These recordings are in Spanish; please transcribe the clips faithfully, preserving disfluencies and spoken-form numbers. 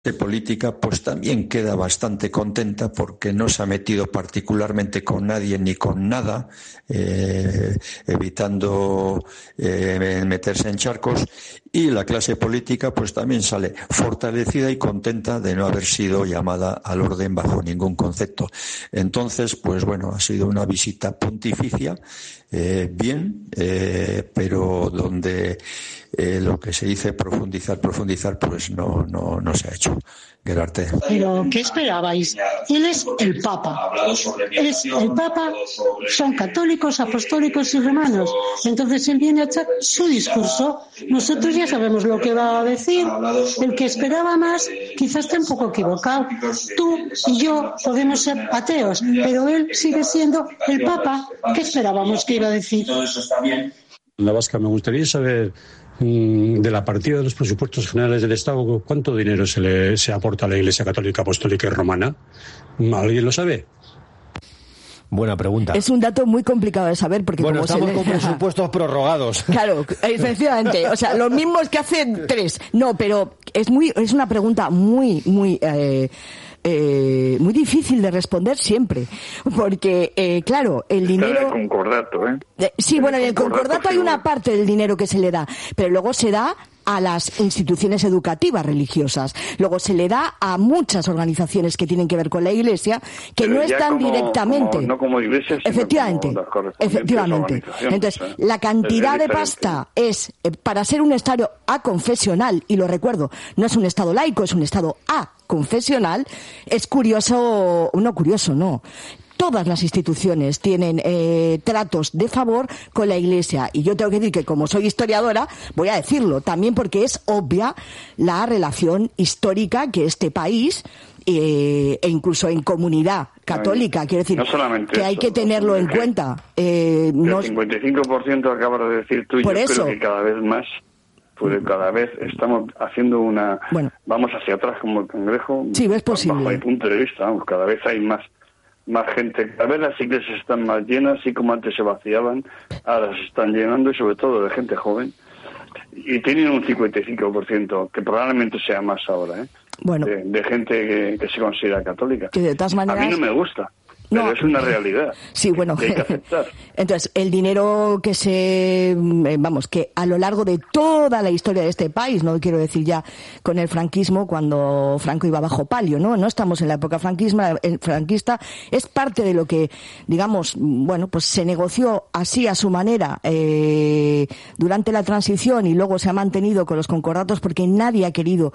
política pues también queda bastante contenta porque no se ha metido particularmente con nadie ni con nada, eh, evitando eh, meterse en charcos, y la clase política pues también sale fortalecida y contenta de no haber sido llamada al orden bajo ningún concepto. Entonces, pues bueno, ha sido una visita pontificia, eh, bien, eh, pero donde eh, lo que se dice profundizar, profundizar, pues no, no, no se ha hecho. Gerarte. Pero, ¿qué esperabais? Él es el Papa. Es el Papa, son católicos, apostólicos y romanos. Entonces él viene a echar su discurso. Nosotros ya sabemos lo que va a decir. El que esperaba más quizás esté un poco equivocado. Tú y yo podemos ser ateos, pero él sigue siendo el Papa. ¿Qué esperábamos que iba a decir? La Vasca, me gustaría saber, de la partida de los presupuestos generales del Estado, ¿cuánto dinero se le se aporta a la Iglesia Católica, Apostólica y Romana? ¿Alguien lo sabe? Buena pregunta. Es un dato muy complicado de saber porque bueno, como estamos se le... con presupuestos prorrogados. Claro, efectivamente, o sea, los mismos que hace tres. No, pero es muy es una pregunta muy muy eh, eh, muy difícil de responder siempre, porque eh, claro, el dinero. Está en el concordato, ¿eh? Eh, sí, en bueno, en el concordato, concordato hay sí, una parte del dinero que se le da, pero luego se da a las instituciones educativas religiosas. Luego se le da a muchas organizaciones que tienen que ver con la Iglesia, que pero no están como, directamente. Como, no como iglesia, sino efectivamente, como las efectivamente. Entonces, ¿eh? la cantidad es de pasta es, eh, para ser un Estado aconfesional, y lo recuerdo, no es un Estado laico, es un Estado aconfesional, es curioso, no curioso, no. Todas las instituciones tienen eh, tratos de favor con la Iglesia, y yo tengo que decir que como soy historiadora voy a decirlo también porque es obvia la relación histórica que este país eh, e incluso en comunidad católica, quiero decir, no solamente que hay eso, que tenerlo no en cuenta. Eh, no, el cincuenta y cinco por ciento acabas de decir tú, y yo eso. creo que cada vez más, pues cada vez estamos haciendo una, bueno, vamos hacia atrás como el cangrejo. Sí, es posible. Bajo mi punto de vista, vamos, cada vez hay más más gente, cada vez las iglesias están más llenas, así como antes se vaciaban, ahora se están llenando, y sobre todo de gente joven, y tienen un cincuenta y cinco por ciento, que probablemente sea más ahora, ¿eh? Bueno, de, de gente que, que se considera católica. Que de todas maneras... A mí no me gusta. Pero no, es una realidad. Sí, bueno. Que hay que aceptar. Entonces, el dinero que se, vamos, que a lo largo de toda la historia de este país, no quiero decir ya con el franquismo, cuando Franco iba bajo palio, ¿no? No estamos en la época franquismo, el franquista, es parte de lo que, digamos, bueno, pues se negoció así a su manera eh, durante la transición, y luego se ha mantenido con los concordatos porque nadie ha querido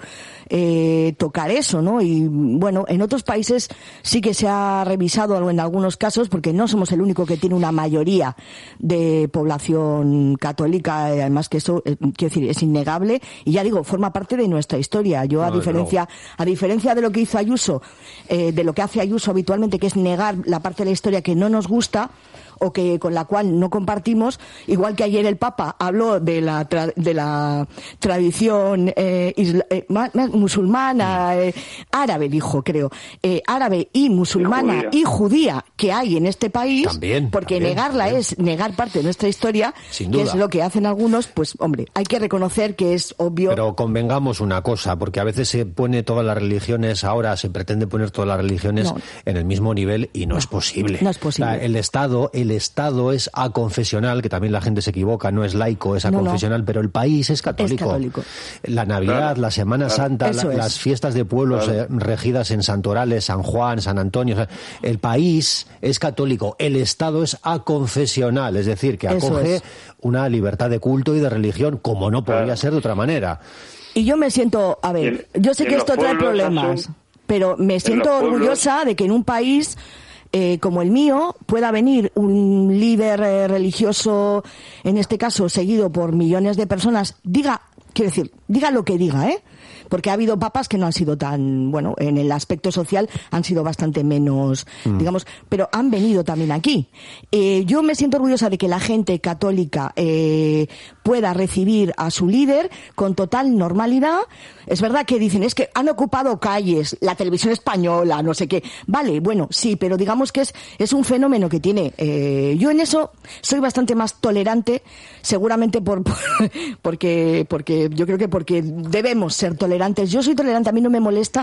eh, tocar eso, ¿no? Y bueno, en otros países sí que se ha revisado en algunos casos, porque no somos el único que tiene una mayoría de población católica, además que eso, eh, quiero decir, es innegable, y ya digo, forma parte de nuestra historia. Yo, a no, diferencia, no. a diferencia de lo que hizo Ayuso, eh, de lo que hace Ayuso habitualmente, que es negar la parte de la historia que no nos gusta, o que con la cual no compartimos, igual que ayer el Papa habló de la tra- de la tradición eh, isla- eh, ma- musulmana, eh, árabe dijo, creo, eh, árabe y musulmana y judía. y judía que hay en este país, también, porque también, negarla también. es negar parte de nuestra historia, sin que duda. es lo que hacen algunos, pues hombre, hay que reconocer que es obvio. Pero convengamos una cosa, porque a veces se pone todas las religiones, ahora se pretende poner todas las religiones no. en el mismo nivel, y no, no es posible. No es posible. O sea, el Estado, el Estado es aconfesional, que también la gente se equivoca, no es laico, es aconfesional, no, no. pero el país es católico. Es católico. La Navidad, claro, la Semana claro. Santa, la, las fiestas de pueblos claro. eh, regidas en santorales, San Juan, San Antonio, o sea, el país es católico, el Estado es aconfesional, es decir, que acoge es. una libertad de culto y de religión, como no podría claro. ser de otra manera. Y yo me siento, a ver, yo sé que esto trae problemas, son, pero me siento orgullosa de que en un país Eh, como el mío, pueda venir un líder eh, religioso, en este caso seguido por millones de personas, diga, quiero decir, diga lo que diga, ¿eh? Porque ha habido papas que no han sido tan, bueno, en el aspecto social han sido bastante menos, mm. digamos, pero han venido también aquí. Eh, yo me siento orgullosa de que la gente católica eh, pueda recibir a su líder con total normalidad. Es verdad que dicen, es que han ocupado calles, la televisión española, no sé qué. Vale, bueno, sí, pero digamos que es, es un fenómeno que tiene. Eh, yo en eso soy bastante más tolerante, seguramente por, por porque, porque yo creo que porque debemos ser tolerantes. Yo soy tolerante, a mí no me molesta